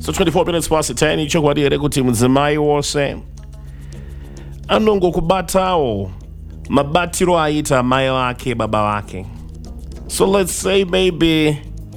So 24 minutes past 10 ichokwadi here kuti mudzimai wose anongokubatawo mabatiro aita mai wake baba wake. So let's say maybe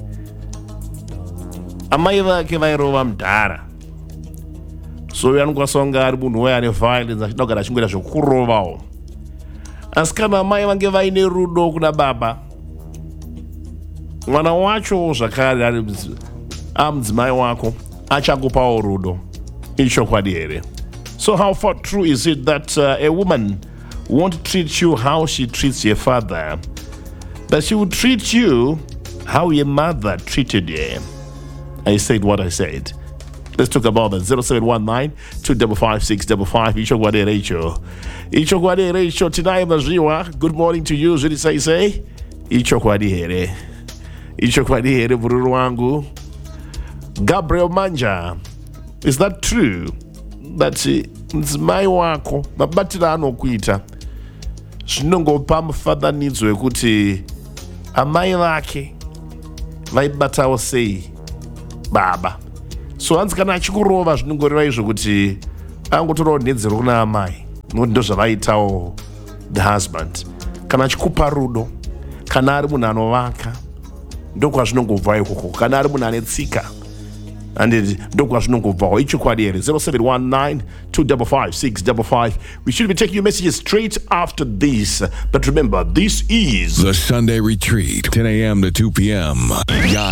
amai vake vairova mudhara, so uyo anokwasanonga ari munhu weane violence achidagara achingoita zvokurovawo. Asi kana amai vange vaine rudo kuna baba, mwana wacho zvakare ari mudzimai wako achakupawo rudo. Ichokwadi here. So how far true is it that a woman won't treat you how she treats your father, but she will treat you how your mother treated you? I said what I said. Let's talk about that. 0719-255-655. Ichokwadi Rachel. Ichokwadi Rachel. Tonight, Majiwa. Good morning to you. Zuri say. Ichokwadi here. Ichokwadi here. Bururu wangu. Gabriel Manja. Is that true? That mudzimai wako mabatiro anokuita zvinongopa mufananidzo wekuti amai vake vaibatawo sei baba. So hanzi kana achikurova zvinongoreva izvo kuti angotorawo nhedzero kuna amai, nokuti ndozvavaitawo the husband. Kana achikupa rudo, kana ari munhu anovaka, ndokwazvinongobva ikoko. Kana ari munhu ane tsika, and ndokwazvinongobvawo. Ichokwadi here. 0719-255-655. We should be taking your messages straight after this. But remember, this is The Sunday Retreat, 10 a.m. to 2 p.m. God